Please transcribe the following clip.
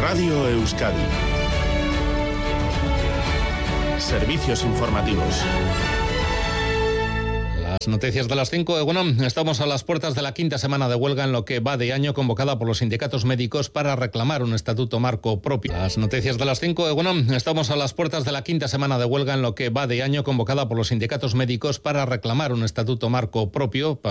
Radio Euskadi. Servicios informativos. Las noticias de las 5. Bueno, estamos a las puertas de la quinta semana de huelga en lo que va de año, convocada por los sindicatos médicos para reclamar un estatuto marco propio. Las noticias de las 5. Bueno, estamos a las puertas de la quinta semana de huelga en lo que va de año, convocada por los sindicatos médicos para reclamar un estatuto marco propio.